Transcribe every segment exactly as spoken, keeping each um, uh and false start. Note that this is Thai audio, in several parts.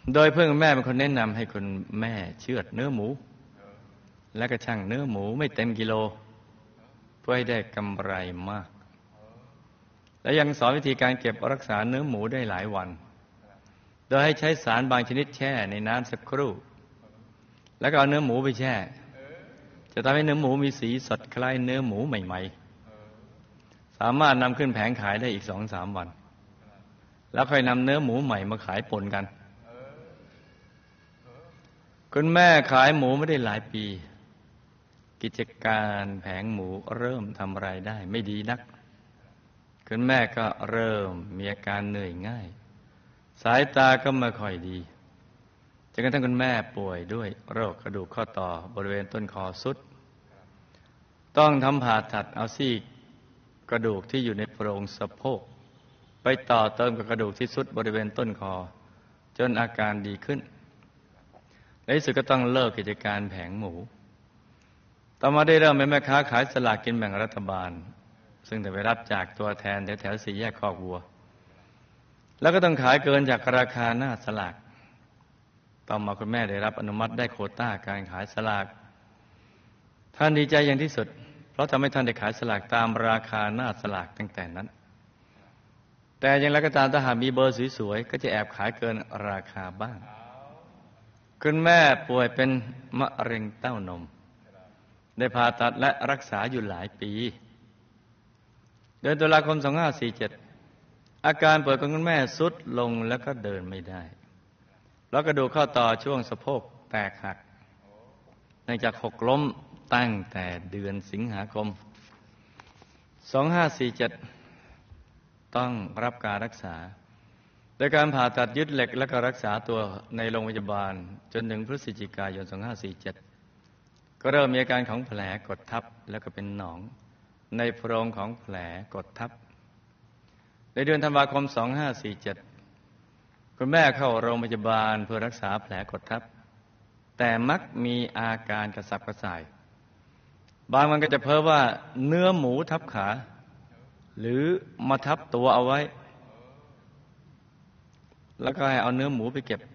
โดยเพื่อนแม่เป็นคนแนะนำให้คุณแม่เชือดเนื้อหมูและก็ชั่งเนื้อหมูไม่เต็มกิโลเพื่อให้ได้กำไรมากและยังสอนวิธีการเก็บรักษาเนื้อหมูได้หลายวันโดยให้ใช้สารบางชนิดแช่ในน้ำสักครู่แล้วก็เอาเนื้อหมูไปแช่จะทำให้เนื้อหมูมีสีสดคล้ายเนื้อหมูใหม่ๆสามารถนำขึ้นแผงขายได้อีก สองถึงสาม วันแล้วค่อยนำเนื้อหมูใหม่มาขายปนกันคุณแม่ขายหมูไม่ได้หลายปีกิจการแผงหมูเริ่มทำรายได้ไม่ดีนักคุณแม่ก็เริ่มมีอาการเหนื่อยง่ายสายตาก็ไม่ค่อยดีจนกระทั่งคุณแม่ป่วยด้วยโรคกระดูกข้อต่อบริเวณต้นคอทรุดต้องทำผ่าตัดเอาซี่กระดูกที่อยู่ในโพรงสะโพกไปต่อเติมกับกระดูกที่ทรุดบริเวณต้นคอจนอาการดีขึ้นในที่สุดก็ต้องเลิกกิจการแผงหมูต่อมาได้เริ่มเป็นแม่ค้าขายสลากกินแบ่งรัฐบาลซึ่งได้ไปรับจากตัวแทนแถวๆสี่แยกคอกวัวแล้วก็ต้องขายเกินจากราคาหน้าสลากต่อมาคุณแม่ได้รับอนุมัติได้โควต้าการขายสลากท่านดีใจอย่างที่สุดเพราะทำให้ท่านได้ขายสลากตามราคาหน้าสลากตั้งแต่นั้นแต่อย่างไรก็ตามถ้าหากมีเบอร์สวยๆก็จะแอบขายเกินราคาบ้างคุณแม่ป่วยเป็นมะเร็งเต้านมได้ผ่าตัดและรักษาอยู่หลายปีเดือนตุลาคมสองพันห้าร้อยสี่สิบเจ็ดอาการป่วยของคุณแม่ทรุดลงแล้วก็เดินไม่ได้แล้วกระดูกข้อต่อช่วงสะโพกแตกหักเนื่องจากหกล้มตั้งแต่เดือนสิงหาคมสองพันห้าร้อยสี่สิบเจ็ดต้องรับการรักษาโดยการผ่าตัดยึดเหล็กและก็รักษาตัวในโรงพยาบาลจนถึงพฤศจิกายนสองพันห้าร้อยสี่สิบเจ็ดก็เริ่มมีอาการของแผลกดทับแล้วก็เป็นหนองในโพรงของแผลกดทับในเดือนธันวาคมสองพันห้าร้อยสี่สิบเจ็ดคุณแม่เข้าโรงพยาบาลเพื่อรักษาแผลกดทับแต่มักมีอาการกระสับกระส่ายบางวันก็จะเพ้อว่าเนื้อหมูทับขาหรือมาทับตัวเอาไว้แล้วก็ให้เอาเนื้อหมูไปเก็บ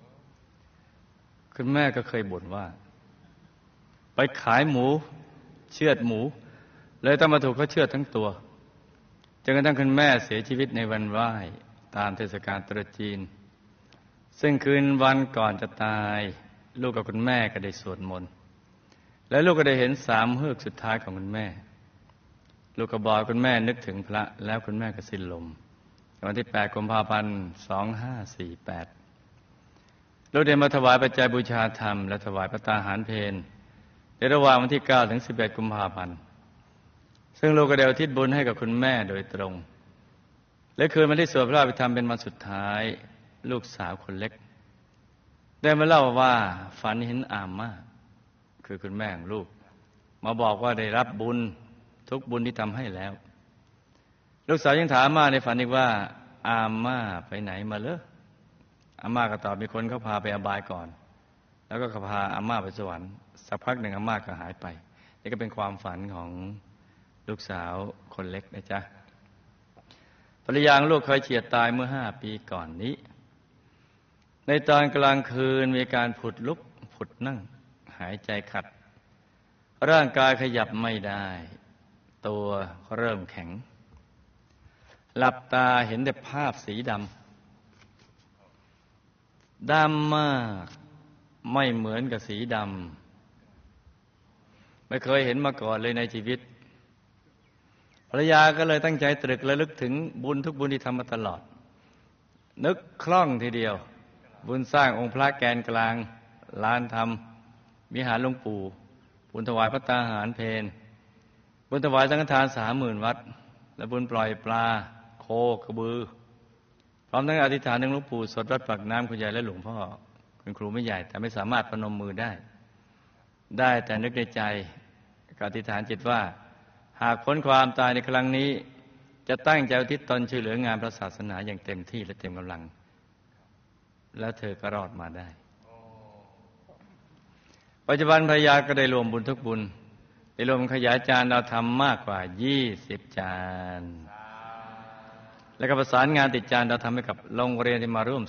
คุณแม่ก็เคยบ่นว่าไปขายหมูเชือดหมูเลยต้องมาถูกเขาเชือดทั้งตัวจนกระทั่งคุณแม่เสียชีวิตในวันไหว้ตามเทศกาลตรุษจีนซึ่งคืนวันก่อนจะตายลูกกับคุณแม่ก็ได้สวดมนต์และลูกก็ได้เห็นสามเฮือกสุดท้ายของคุณแม่ลูกก็บอกคุณแม่นึกถึงพระแล้วคุณแม่ก็สิ้นลมวันที่แปดกุมภาพันธ์สองพันห้าร้อยสี่สิบแปดลูกได้มาถวายปัจจัยบูชาธรรมและถวายพระตาหารเพลในระหว่างวันที่เก้าถึงสิบเอ็ดกุมภาพันธ์ซึ่งลูกก็ได้อุทิศบุญให้กับคุณแม่โดยตรงและคืนวันที่สวดพระอภิธรรมเป็นวันสุดท้ายลูกสาวคนเล็กได้มาเล่าว่าฝันเห็นอาม่าคือคุณแม่ของลูกมาบอกว่าได้รับบุญทุกบุญที่ทำให้แล้วลูกสาวยังถามอาม่าในฝันอีกว่าอาม่าไปไหนมาเหรออาม่าก็ตอบมีคนเขาพาไปอบายก่อนแล้วก็พาอาม่าไปสวรรค์สักพักหนึ่งอาม่าก็หายไปนี่ก็เป็นความฝันของลูกสาวคนเล็กนะจ๊ะภรรยาของลูกเคยเฉียดตายเมื่อห้าปีก่อนนี้ในตอนกลางคืนมีการผุดลุกผุดนั่งหายใจขัดร่างกายขยับไม่ได้ตัวเริ่มแข็งหลับตาเห็นแต่ภาพสีดำดำมากไม่เหมือนกับสีดำไม่เคยเห็นมาก่อนเลยในชีวิตภรรยาก็เลยตั้งใจตรึกระลึกถึงบุญทุกบุญที่ทำมาตลอดนึกคล่องทีเดียวบุญสร้างองค์พระแกนกลางลานธรรมวิหารหลวงปู่บุญถวายพระตาหารเพลบุญถวายสังฆทานสามหมื่นวัดและบุญปล่อยปลาโคกระบือพร้อมทั้งอธิษฐานถึงหลวงปู่สดวัดปากน้ำคุณยายและหลวงพ่อคุณครูไม่ใหญ่แต่ไม่สามารถพนมมือได้ได้แต่นึกในใจกับอธิษฐานจิตว่าหากพ้นความตายในครั้งนี้จะตั้งใจอุทิศตนช่วยเหลืองานพระศาสนาอย่างเต็มที่และเต็มกำลังแล้วเธอก็รอดมาได้ปัจจุบันภรรยาก็ได้รวมบุญทุกบุญได้รวมขยายจานเราทำมากกว่ายี่สิบจานและก็ประสานงานติดจานเราทำให้กับโรงเรียนที่มาร่วม